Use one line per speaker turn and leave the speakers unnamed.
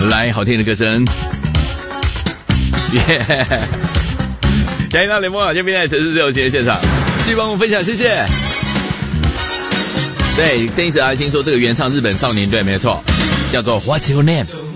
来，好听的歌声，耶！嘉义大联盟好，这边在城市自由行的现场，继续帮我们分享，谢谢。对，这一次阿星说这个原唱日本少年队没错，叫做 What's Your Name。